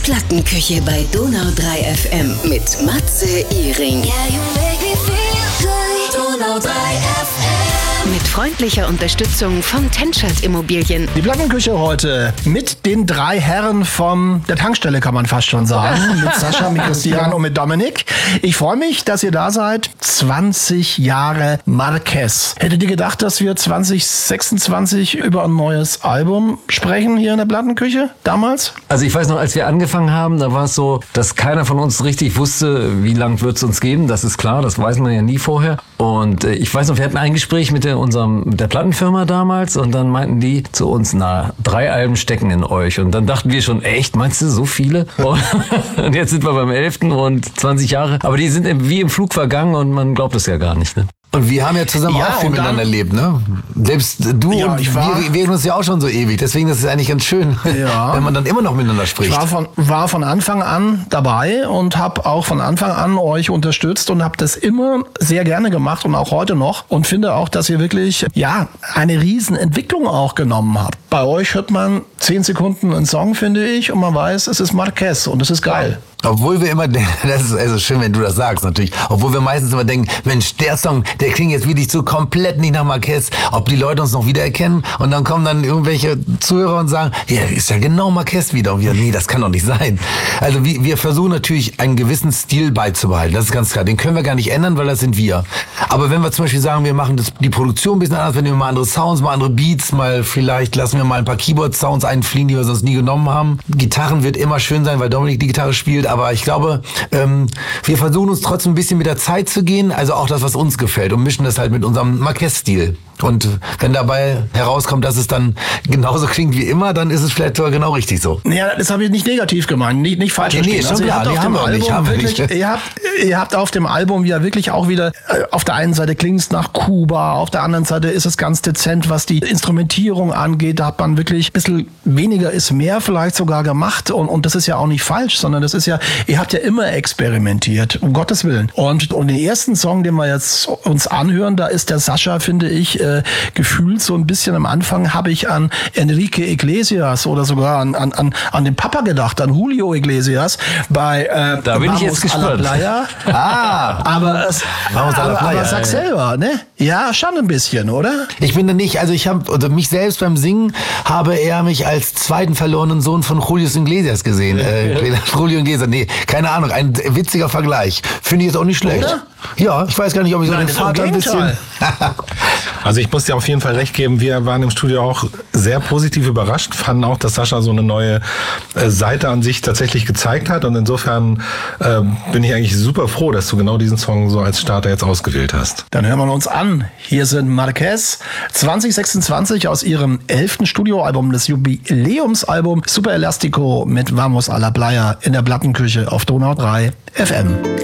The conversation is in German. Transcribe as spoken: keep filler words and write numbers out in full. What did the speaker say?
Plattenküche bei Donau drei F M mit Matze Iring. Yeah, you make me feel good. Donau drei F M. Mit freundlicher Unterstützung von Tenschert Immobilien. Die Plattenküche heute mit den drei Herren von der Tankstelle, kann man fast schon sagen. Mit Sascha, mit Christian und mit Dominik. Ich freue mich, dass ihr da seid. zwanzig Jahre Marquez. Hättet ihr gedacht, dass wir zwanzig sechsundzwanzig über ein neues Album sprechen hier in der Plattenküche damals? Also ich weiß noch, als wir angefangen haben, da war es so, dass keiner von uns richtig wusste, wie lange wird es uns geben. Das ist klar, das weiß man ja nie vorher. Und äh, ich weiß noch, wir hatten ein Gespräch mit der, unserem, mit der Plattenfirma damals und dann meinten die zu uns, na, drei Alben stecken in euch. Und dann dachten wir schon, echt, meinst du, so viele? Und jetzt sind wir beim elften und zwanzig Jahre. Aber die sind wie im Flug vergangen und man glaubt es ja gar nicht, ne? Und wir haben ja zusammen Ja, auch viel und dann- miteinander erlebt, ne? Selbst du Ja, und ich war- wir, wir kennen uns ja auch schon so ewig. Deswegen ist es eigentlich ganz schön, Ja. wenn man dann immer noch miteinander Ich spricht. war von, war von Anfang an dabei und habe auch von Anfang an euch unterstützt und habe das immer sehr gerne gemacht und auch heute noch. Und finde auch, dass ihr wirklich ja eine riesen Entwicklung auch genommen habt. Bei euch hört man zehn Sekunden einen Song, finde ich, und man weiß, es ist Marquez und es ist geil. Obwohl wir immer denken, das ist also schön, wenn du das sagst natürlich, obwohl wir meistens immer denken, Mensch, der Song, der klingt jetzt wirklich so komplett nicht nach Marquez, ob die Leute uns noch wiedererkennen und dann kommen dann irgendwelche Zuhörer und sagen, ja, ist ja genau Marquez wieder und wir, nee, das kann doch nicht sein. Also wir, wir versuchen natürlich einen gewissen Stil beizubehalten, das ist ganz klar, den können wir gar nicht ändern, weil das sind wir. Aber wenn wir zum Beispiel sagen, wir machen das, die Produktion ein bisschen anders, wenn wir mal andere Sounds, mal andere Beats, mal vielleicht lassen wir mal ein paar Keyboard-Sounds einfliegen, die wir sonst nie genommen haben. Gitarren wird immer schön sein, weil Dominik die Gitarre spielt, aber ich glaube, ähm, wir versuchen uns trotzdem ein bisschen mit der Zeit zu gehen, also auch das, was uns gefällt und mischen das halt mit unserem Marquez-Stil. Und wenn dabei herauskommt, dass es dann genauso klingt wie immer, dann ist es vielleicht sogar genau richtig so. Ja, das habe ich nicht negativ gemeint, nicht, nicht falsch Nee, nee, verstehen. schon ihr klar, habt die auf haben dem wir nicht, Album haben wir wirklich, nicht. ihr habt, ihr habt auf dem Album ja wirklich auch wieder, äh, auf der einen Seite klingt es nach Kuba, auf der anderen Seite ist es ganz dezent, was die Instrumentierung angeht. Da hat man wirklich ein bisschen weniger ist mehr vielleicht sogar gemacht und, und das ist ja auch nicht falsch, sondern das ist ja, ihr habt ja immer experimentiert, um Gottes Willen. Und, und den ersten Song, den wir jetzt uns anhören, da ist der Sascha, finde ich, äh, gefühlt so ein bisschen am Anfang habe ich an Enrique Iglesias oder sogar an, an, an, an den Papa gedacht, an Julio Iglesias bei äh, Da bin ich jetzt Vamos a la gespannt. Playa. Ah, Aber, es, Vamos a la aber, Playa, aber sag ja. selber, ne? Ja, schon ein bisschen, oder? ich bin da nicht, also ich habe, oder mich selbst beim Singen, habe er mich als zweiten verlorenen Sohn von Julio Iglesias gesehen. Äh, Julio Iglesias, nee, keine Ahnung, ein witziger Vergleich. Finde ich jetzt auch nicht schlecht. Oder? Ja, ich weiß gar nicht, ob ich so Nein, den das ist im Vater ein bisschen... Gegenteil. Also ich muss dir auf jeden Fall recht geben, wir waren im Studio auch sehr positiv überrascht, fanden auch, dass Sascha so eine neue äh, Seite an sich tatsächlich gezeigt hat und insofern äh, bin ich eigentlich super froh, dass du genau diesen Song so als Starter jetzt ausgewählt hast. Dann hören wir uns an. Hier sind Marquez zwanzig sechsundzwanzig aus ihrem elften Studioalbum, das Jubiläumsalbum Super Elastico mit Vamos a la Playa in der Plattenküche auf Donau drei F M.